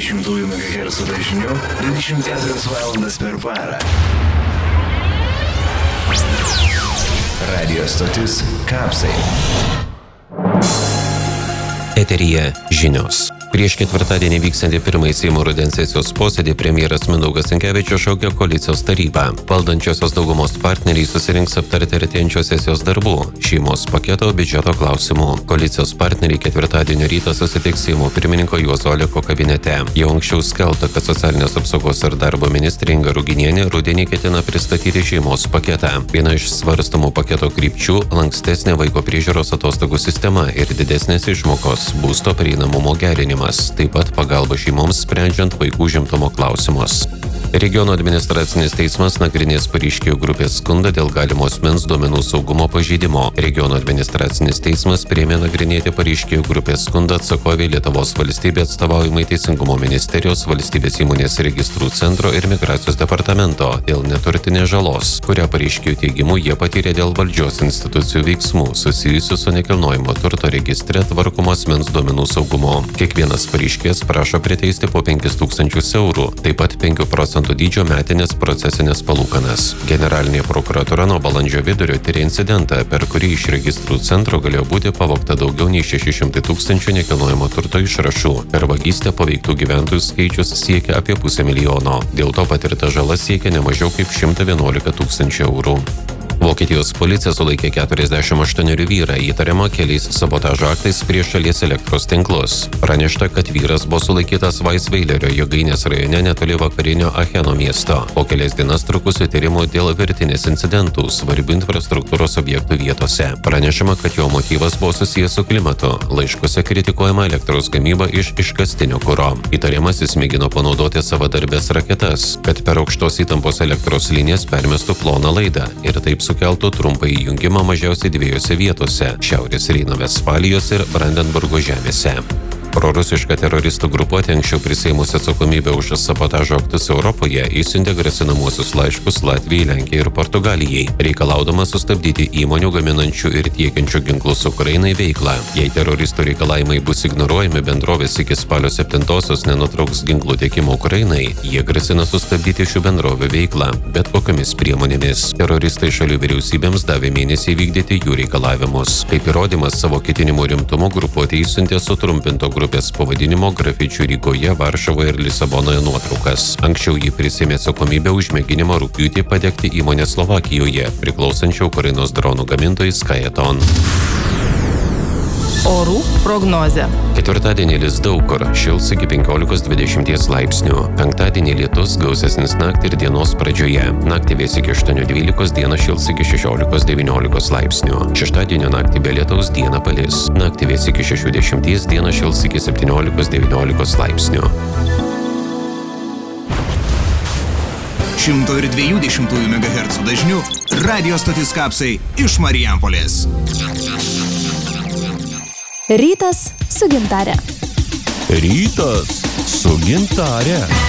220 MHz dažniu 24 valandas per parą. Radio stotis Kapsai. Eteryje žinios. Prieš ketvirtadienį vyksiantį pirmąjį Seimo rudens sesijos posėdį premjeras Mindaugas Sinkevičius šaukė koalicijos tarybą. Valdančiosios daugumos partneriai susirinks aptarti artėjančios sesijos darbų, šeimos paketo, biudžeto klausimų. Koalicijos partneriai ketvirtadienio rytą susitiks Seimo pirmininko Juozo Oleko kabinete. Jau anksčiau skelbta, kad socialinės apsaugos ir darbo ministrė Inga Ruginienė rudenį ketina pristatyti šeimos paketą. Viena iš svarstomų paketo krypčių – lankstesnė vaiko priežiūros atostogų sistema ir didesnės išmokos, būsto prieinamumo gerinimas. Taip pat pagalba šeimoms sprendžiant vaikų užimtumo klausimus. Regiono administracinis teismas nagrinės pareiškėjų grupės skundą dėl galimo asmens duomenų saugumo pažeidimo. Regiono administracinis teismas priėmė nagrinėti pareiškėjų grupės skundą atsakovei Lietuvos valstybė atstovaujamai Teisingumo ministerijos, valstybės įmonės registrų centro ir migracijos departamento dėl neturtinės žalos, kurią pareiškėjų teigimu jie patyrė dėl valdžios institucijų veiksmų susijusių su nekilnojamo turto registre tvarkomo asmens duomenų saugumo. Kiekvienas pareiškėjas prašo priteisti po 5 000 eurų, taip pat 5% dydžio metinės procesinės palūkanas. Generalinė prokuratūra nuo balandžio vidurio tyrė incidentą, per kurį iš registrų centro galėjo būti pavogta daugiau nei 600 000 nekilnojamo turto išrašų. Per vagystę paveiktų gyventojų skaičius siekia apie 500 000. Dėl to patirta žala siekia ne mažiau kaip 111 000 eurų. Vokietijos policija sulaikė 48 vyrą įtariamą keliais sabotažo aktais prieš šalies elektros tinklus. Pranešta, kad vyras buvo sulaikytas Vaisveilerio jėgainės rajone netoli vakarinio Acheno miesto. Po kelias dienas trukusių tyrimų dėl virtinės incidentų svarbių infrastruktūros objektų vietose. Pranešama, kad jo motyvas buvo susijęs su klimatu. Laiškuose kritikuojama elektros gamyba iš iškastinio kuro. Įtariamasis mėgino panaudoti savadarbės raketas, kad per aukštos įtampos elektros linijas permestų ploną laidą ir taip sukeltų trumpą įjungimą mažiausiai 2 vietose – Šiaurės Reino-Vestfalijos ir Brandenburgo žemėse. Prorusiška teroristų grupuotė anksčiau prisėmusi atsakomybę už sabotažo aktus Europoje išsiuntė grasinamuosius laiškus Latvijai, Lenkijai ir Portugalijai, reikalaudama sustabdyti įmonių gaminančių ir tiekiančių ginklus Ukrainai veiklą. Jei teroristų reikalavimai bus ignoruojami, bendrovės iki spalio 7-osios nenutrauks ginklų tiekimo Ukrainai, jie grasina sustabdyti šių bendrovių veiklą. Bet kokiamis priemonėmis? Teroristai šalių vyriausybėms davė mėnesį vykdyti jų reikalavimus. Kaip įrodymas savo ketinimų rimtumo grupuotė išsiuntė sutrumpinto grupės pavadinimo grafičių Rygoje, Varšuvoje ir Lisabonoje nuotraukas. Anksčiau jį prisėmė atsakomybę už mėginimą rugpjūtį padegti įmonę Slovakijoje, priklausančią Ukrainos dronų gamintojai Skyton. Orų prognozė. Ketvirtadienį lis daug kur, šils iki 15-20 laipsnių. Penktadienį lietus gausesnis naktį ir dienos pradžioje. Naktį vės iki 8-12, dieną šils iki 16-19 laipsnių. Šeštadienio naktį be lietaus, dieną palis. Naktį vės iki 60, dieną šils iki 17-19 laipsnių. 102 MHz dažniu radio stotis Kapsai iš Marijampolės. Rytas su gintare. Rytas su gintare.